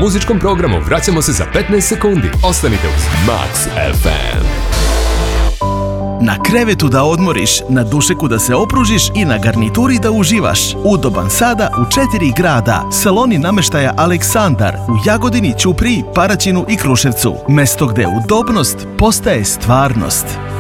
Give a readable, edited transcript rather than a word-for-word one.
muzičkom programu vraćamo se za 15 sekundi. Ostanite uz Max FM. Na krevetu da odmoriš, na dušeku da se opružiš i na garnituri da uživaš. Udoban sada u 4 grada. Saloni namještaja Aleksandar u Jagodini, Ćupriji, Paraćinu i Kruševcu. Mesto gde udobnost postaje stvarnost.